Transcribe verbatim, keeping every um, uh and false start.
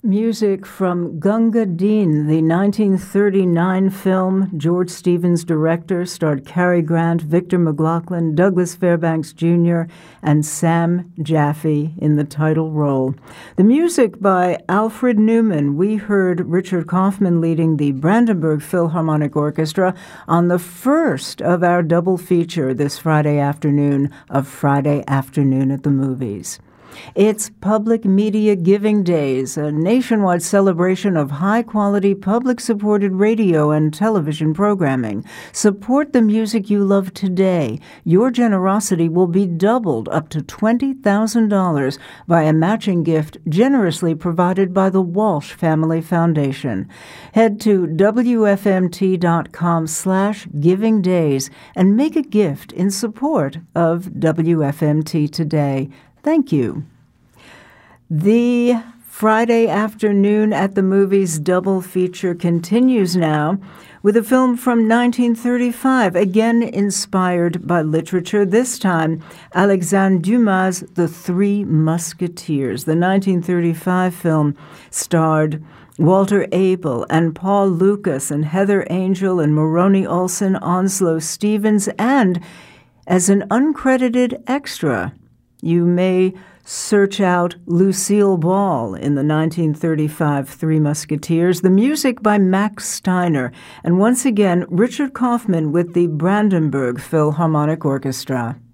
Music from Gunga Din, the nineteen thirty-nine film. George Stevens, director, starred Cary Grant, Victor McLaglen, Douglas Fairbanks Junior, and Sam Jaffe in the title role. The music by Alfred Newman. We heard Richard Kaufman leading the Brandenburg Philharmonic Orchestra on the first of our double feature this Friday afternoon of Friday Afternoon at the Movies. It's Public Media Giving Days, a nationwide celebration of high-quality, public-supported radio and television programming. Support the music you love today. Your generosity will be doubled up to twenty thousand dollars by a matching gift generously provided by the Walsh Family Foundation. Head to W F M T dot com slash giving days and make a gift in support of W F M T Today. Thank you. The Friday Afternoon at the Movies double feature continues now with a film from nineteen thirty-five, again inspired by literature, this time Alexandre Dumas' The Three Musketeers. The nineteen thirty-five film starred Walter Abel and Paul Lucas and Heather Angel and Moroni Olson, Onslow Stevens, and as an uncredited extra, you may search out Lucille Ball in the nineteen thirty-five Three Musketeers. The music by Max Steiner. And once again, Richard Kaufman with the Brandenburg Philharmonic Orchestra.